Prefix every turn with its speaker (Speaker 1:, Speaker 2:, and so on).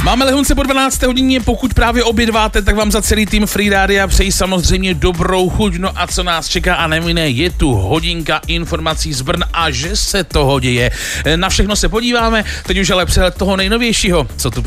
Speaker 1: Máme lehunce po 12. hodině, pokud právě obědváte, tak vám za celý tým Free Rádia přeji samozřejmě dobrou chuť. No a co nás čeká a nemine, je tu hodinka informací z Brna a že se toho děje. Na všechno se podíváme, teď už ale přehled toho nejnovějšího, co tu